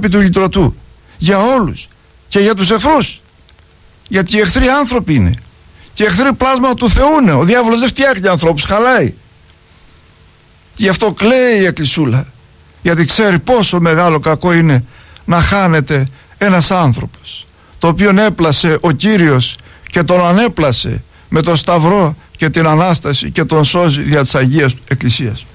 επί του λυτρωτού. Για όλους και για τους εχθρούς. Γιατί οι εχθροί άνθρωποι είναι. Και οι εχθροί πλάσμα του Θεού είναι. Ο διάβολος δεν φτιάχνει ανθρώπους, χαλάει. Γι' αυτό κλαίει η Εκκλησούλα. Γιατί ξέρει πόσο μεγάλο κακό είναι να χάνεται ένας άνθρωπος, το οποίον έπλασε ο Κύριος και τον ανέπλασε με τον Σταυρό και την Ανάσταση και τον σώζει δια της Αγίας Εκκλησίας.